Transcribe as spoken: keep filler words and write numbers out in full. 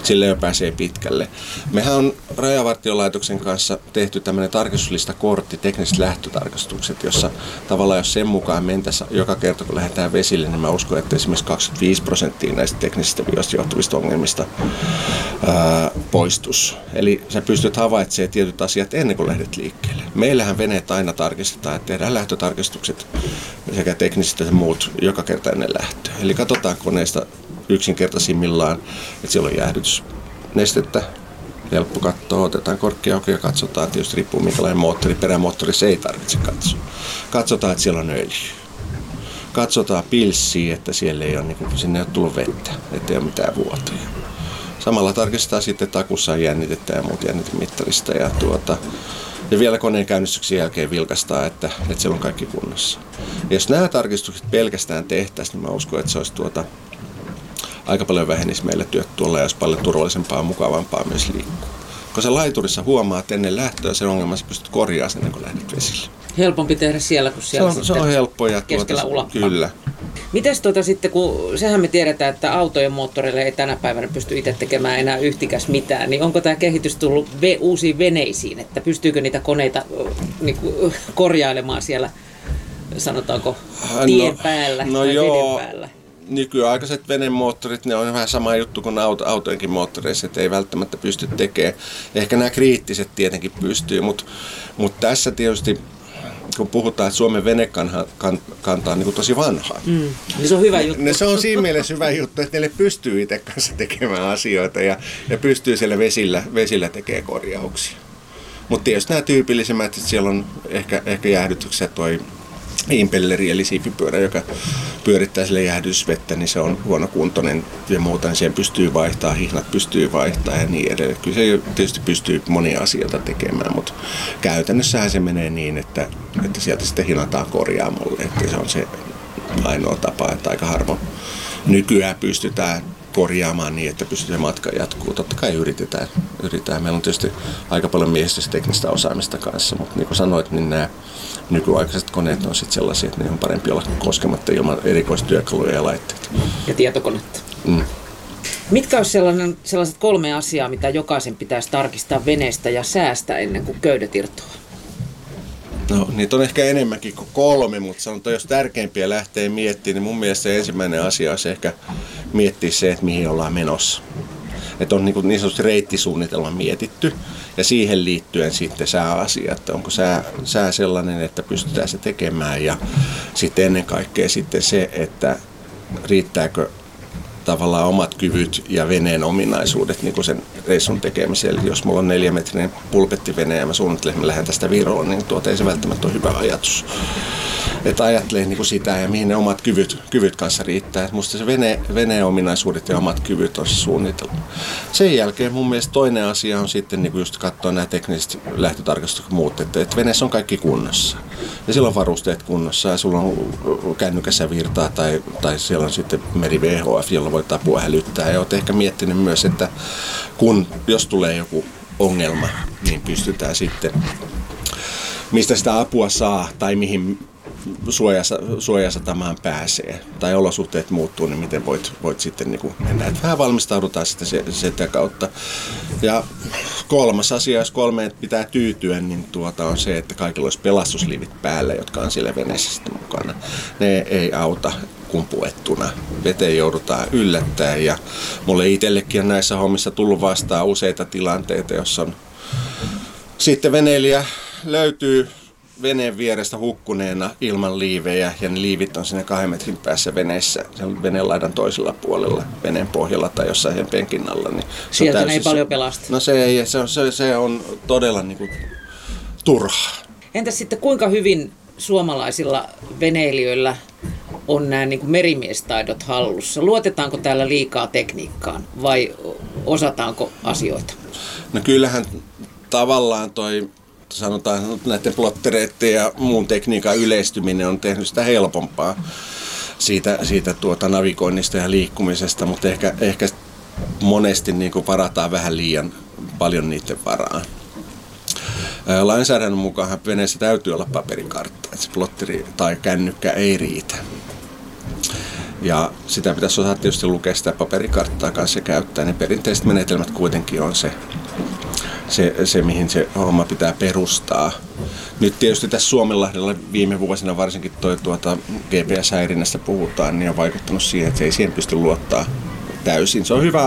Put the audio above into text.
sillä jo pääsee pitkälle. Mehän on Rajavartiolaitoksen kanssa tehty tämmöinen tarkastuslistakortti, tekniset lähtötarkastukset, jossa tavallaan jos sen mukaan mentäisiin joka kerta kun lähdetään vesille, niin mä uskon, että esimerkiksi kaksikymmentäviisi prosenttia näistä teknisistä vioista johtuvista ongelmista ää, poistus. Eli sä pystyt havaitsemaan tietyt asiat ennen kuin lähdet liikkeelle. Meillähän veneet aina tarkistetaan, että tehdään lähtötarkistukset sekä tekniset että muut joka kerta ennen lähtöä. Eli katsotaan koneesta yksinkertaisimmillaan, että siellä on jäähdytysnestettä. Helppo katsoa, otetaan korkki auki ja katsotaan, tietysti riippuu minkälainen moottori, perämoottori se ei tarvitse katsoa. Katsotaan, että siellä on öljy. Katsotaan pilssiä, että siellä ei ole, niin kuin, sinne ei ole tullut vettä, ettei ole mitään vuotoja. Samalla tarkistetaan sitten, että akussa on jännitettä ja muut jännitemittarista. Ja, tuota, ja vielä koneen käynnistyksen jälkeen vilkaistaan, että, että siellä on kaikki kunnossa. Ja jos nämä tarkistukset pelkästään tehtäisiin, niin mä uskon, että se olisi tuota, aika paljon vähenisi meillä työt tuolla ja olisi paljon turvallisempaa ja mukavampaa myös liikkua. Kun sä laiturissa huomaat ennen lähtöä sen ongelman, sä pystyt korjaamaan sen, kun lähdet vesille. Helpompi tehdä siellä kuin siellä se on, se on helppo ja keskellä tuota, ulakkaa. Kyllä. Mites tuota sitten, kun sehän me tiedetään, että autojen moottoreille ei tänä päivänä pysty itse tekemään enää yhtikäs mitään, niin onko tämä kehitys tullut ve- uusiin veneisiin, että pystyykö niitä koneita niin kuin, korjailemaan siellä, sanotaanko, tien no, päällä no tai joo. veden päällä? Nykyaikaiset venemoottorit, ne on vähän sama juttu kuin auto, autojenkin moottoreissa, että ei välttämättä pysty tekemään. Ehkä nämä kriittiset tietenkin pystyy, mutta, mutta tässä tietysti, kun puhutaan, että Suomen venekanta on niin tosi vanha. Mm. Niin se on hyvä juttu. Ne, se on siinä mielessä hyvä juttu, että neille pystyy itse kanssa tekemään asioita ja, ja pystyy siellä vesillä, vesillä tekemään korjauksia. Mutta tietysti nämä tyypillisimmät, että siellä on ehkä, ehkä jäähdytyksiä toi impelleri eli siipipyörä, joka pyörittää sille jäähdysvettä, niin se on huonokuntoinen ja muuta, niin siihen pystyy vaihtaa, hihnat pystyy vaihtaa ja niin edelleen. Kyllä se tietysti pystyy monia asioita tekemään, mutta käytännössähän se menee niin, että, että sieltä sitten hinataan korjaamolle, että se on se ainoa tapa, että aika harvoin nykyään pystytään korjaamaan niin, että pystyy matka jatkuu. Totta kai yritetään. yritetään. Meillä on tietysti aika paljon miehistöstä teknistä osaamista kanssa, mutta niin kuin sanoit, niin nämä nykyaikaiset koneet on sitten sellaisia, että ne on parempi olla koskematta ilman erikoistyökaluja ja laitteita. Ja tietokonetta. Mm. Mitkä olisi sellainen, sellaiset kolme asiaa, mitä jokaisen pitäisi tarkistaa veneestä ja säästä ennen kuin köydet irtoaa? No, niitä on ehkä enemmänkin kuin kolme, mutta sanotaan, jos tärkeimpiä lähtee miettimään, niin mun mielestä se ensimmäinen asia olisi ehkä miettiä se, että mihin ollaan menossa. Että on niin, niin sanotusti reittisuunnitelma mietitty ja siihen liittyen sitten sääasia, että onko sää, sää sellainen, että pystytään se tekemään ja sitten ennen kaikkea sitten se, että riittääkö tavallaan omat kyvyt ja veneen ominaisuudet niin kuin sen reissun tekemiseen. Eli jos mulla on neljämetrinen pulpettivene ja mä suunnittelen, että mä lähden tästä Viroon, niin tuota ei se välttämättä ole hyvä ajatus. Että ajattelee niin kuin sitä ja mihin ne omat kyvyt, kyvyt kanssa riittää. Et musta se vene, veneen ominaisuudet ja omat kyvyt on se suunnitelma. Sen jälkeen mun mielestä toinen asia on sitten niin kuin just katsoa nämä tekniset lähtötarkastukset muut, että, että veneessä on kaikki kunnossa. Ja silloin varusteet kunnossa ja sulla on kännykässä virtaa tai, tai siellä on sitten meri V H F, jolla voit apua hälyttää. Ja olet ehkä miettinyt myös, että kun, jos tulee joku ongelma, niin pystytään sitten, mistä sitä apua saa tai mihin suojassa, suojasatamaan pääsee tai olosuhteet muuttuu, niin miten voit, voit sitten niin kuin mennä. Että vähän valmistaudutaan sitten sitä kautta. Ja kolmas asia, jos kolmeen pitää tyytyä, niin tuota on se, että kaikilla olisi pelastusliivit päällä, jotka on siellä veneessä sitten mukana. Ne ei auta kumpuettuna. Veteen joudutaan yllättää ja mulle itsellekin on näissä hommissa tullut vastaan useita tilanteita, jossa on sitten veneilijä löytyy veneen vierestä hukkuneena ilman liivejä ja ne liivit on siinä kahden metrin päässä veneessä, sen veneen laidan toisella puolella, veneen pohjalla tai jossain sen penkin alla. Niin sieltä ei paljon pelasta. No se ei, se on, se, se on todella niin kuin turhaa. Entäs sitten kuinka hyvin suomalaisilla veneilijöillä on nämä niin kuin merimiestaidot hallussa? Luotetaanko täällä liikaa tekniikkaan vai osataanko asioita? No kyllähän tavallaan toi sanotaan näiden plottereiden ja muun tekniikan yleistyminen on tehnyt sitä helpompaa siitä, siitä tuota navigoinnista ja liikkumisesta, mutta ehkä, ehkä monesti niin kuin varataan vähän liian paljon niiden varaan. Lainsäädännön mukaan veneessä täytyy olla paperikartta, että se plotteri tai kännykkä ei riitä. Ja sitä pitäisi osata tietysti lukea sitä paperikarttaa kanssa käyttää. Ne perinteiset menetelmät kuitenkin on se, se, se mihin se homma pitää perustaa. Nyt tietysti tässä Suomenlahdella viime vuosina varsinkin toi tuota G P S-häirinnästä puhutaan, niin on vaikuttanut siihen, että ei siihen pysty luottaa täysin. Se on hyvä